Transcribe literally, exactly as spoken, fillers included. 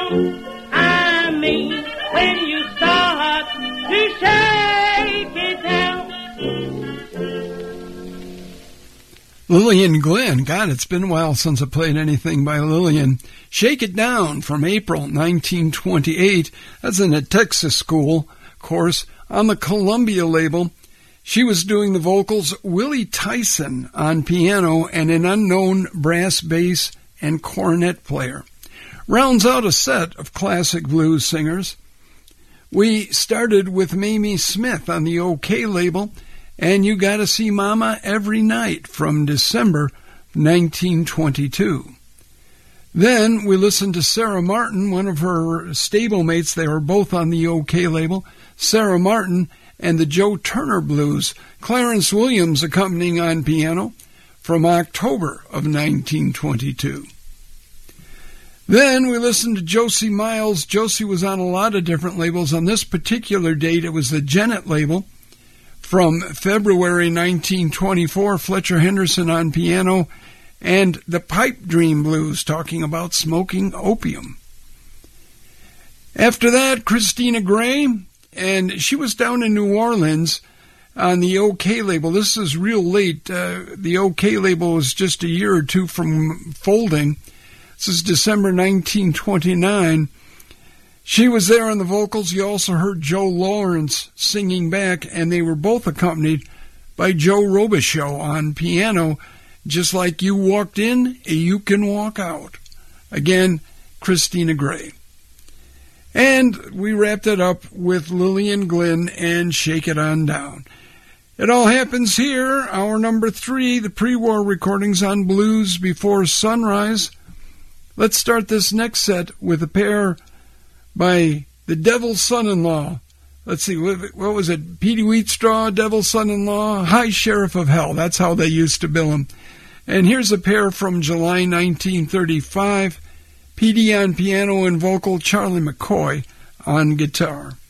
down. I mean, when you start to shake it down. Lillian Glenn. God, it's been a while since I played anything by Lillian. Shake It Down from April nineteen twenty-eight. That's in a Texas school, of course, on the Columbia label. She was doing the vocals, Willie Tyson on piano, and an unknown brass bass and cornet player. Rounds out a set of classic blues singers. We started with Mamie Smith on the OK label, and You Gotta See Mama Every Night from December nineteen twenty-two. Then we listened to Sarah Martin, one of her stablemates. They were both on the OK label. Sarah Martin and the Joe Turner Blues. Clarence Williams accompanying on piano from October of nineteen twenty-two. Then we listened to Josie Miles. Josie was on a lot of different labels. On this particular date, it was the Gennett label. From February nineteen twenty-four, Fletcher Henderson on piano, and the Pipe Dream Blues, talking about smoking opium. After that, Christina Gray, and she was down in New Orleans on the OK label. This is real late. Uh, the OK label was just a year or two from folding. This is December nineteen twenty-nine. She was there on the vocals. You also heard Joe Lawrence singing back, and they were both accompanied by Joe Robichaux on piano. Just like you walked in, you can walk out. Again, Christina Gray. And we wrapped it up with Lillian Glenn and Shake It On Down. It all happens here, hour number three, the pre-war recordings on Blues Before Sunrise. Let's start this next set with a pair by the Devil's Son-in-Law. Let's see, what was it? Petey Wheatstraw, Devil's Son-in-Law, High Sheriff of Hell. That's how they used to bill him. And here's a pair from July nineteen thirty-five. Petey on piano and vocal, Charlie McCoy on guitar.